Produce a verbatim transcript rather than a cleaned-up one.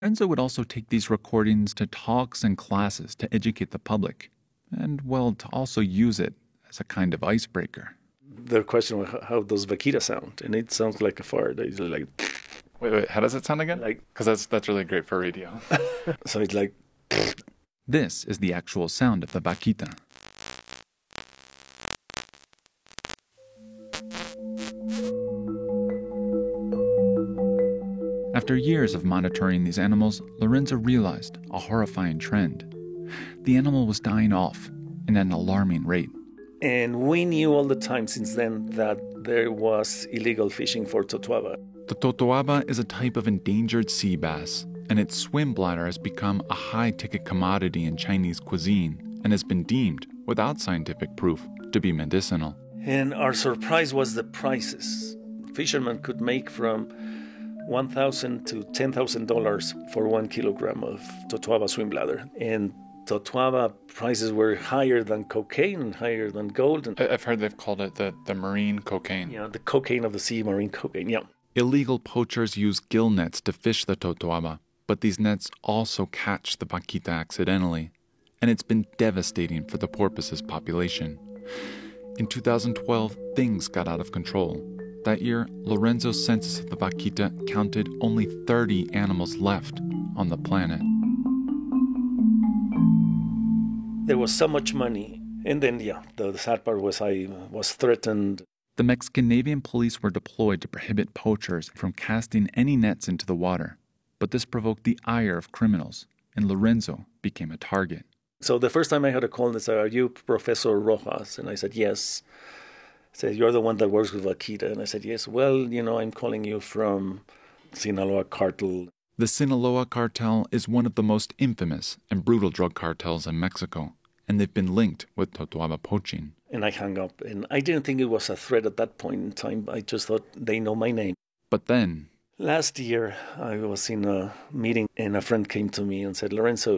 Lorenzo would also take these recordings to talks and classes to educate the public, and, well, to also use it as a kind of icebreaker. The question was, how does vaquita sound? And it sounds like a fart. It's like... Wait, wait, how does it sound again? Like... Because that's, that's really great for radio. So it's like... This is the actual sound of the vaquita. After years of monitoring these animals, Lorenzo realized a horrifying trend. The animal was dying off at an alarming rate. And we knew all the time since then that there was illegal fishing for totoaba. The totoaba is a type of endangered sea bass, and its swim bladder has become a high-ticket commodity in Chinese cuisine and has been deemed, without scientific proof, to be medicinal. And our surprise was the prices. Fishermen could make from one thousand dollars to ten thousand dollars for one kilogram of totoaba swim bladder. And totoaba prices were higher than cocaine, higher than gold. And, I've heard they've called it the, the marine cocaine. Yeah, the cocaine of the sea, marine cocaine, yeah. Illegal poachers use gill nets to fish the totoaba, but these nets also catch the vaquita accidentally, and it's been devastating for the porpoise's population. In two thousand twelve, things got out of control. That year, Lorenzo's census of the vaquita counted only thirty animals left on the planet. There was so much money. And then, yeah, the, the sad part was I was threatened. The Mexican police were deployed to prohibit poachers from casting any nets into the water. But this provoked the ire of criminals, and Lorenzo became a target. So the first time I had a call, they said, "Are you Professor Rojas?" And I said, "Yes." They said, "You're the one that works with vaquita." And I said, "Yes." "Well, you know, I'm calling you from Sinaloa cartel." The Sinaloa cartel is one of the most infamous and brutal drug cartels in Mexico, and they've been linked with totoaba poaching. And I hung up, and I didn't think it was a threat at that point in time. I just thought they know my name. But then... Last year, I was in a meeting, and a friend came to me and said, "Lorenzo,